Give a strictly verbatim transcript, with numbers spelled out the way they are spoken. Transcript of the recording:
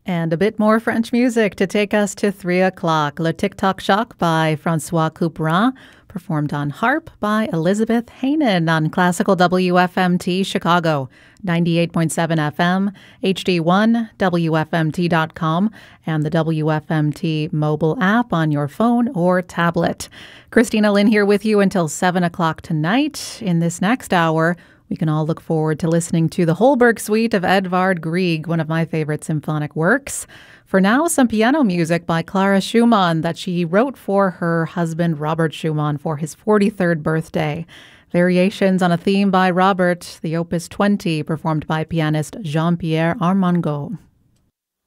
And a bit more French music to take us to three o'clock. Le Tic-Tac Choc by Francois Couperin, performed on harp by Elizabeth Hainan on Classical W F M T Chicago, ninety-eight point seven F M, H D one, W F M T dot com, and the W F M T mobile app on your phone or tablet. Christina Lynn here with you until seven o'clock tonight. In this next hour, we can all look forward to listening to the Holberg Suite of Edvard Grieg, one of my favorite symphonic works. For now, some piano music by Clara Schumann that she wrote for her husband, Robert Schumann, for his forty-third birthday. Variations on a theme by Robert, the Opus twenty, performed by pianist Jean-Pierre Armangot.